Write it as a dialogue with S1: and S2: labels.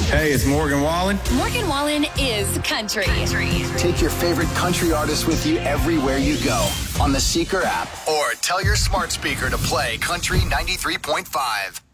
S1: Hey, it's Morgan Wallen.
S2: Morgan Wallen is country.
S3: Take your favorite country artists with you everywhere you go on the Seeker app or tell your smart speaker to play Country 93.5.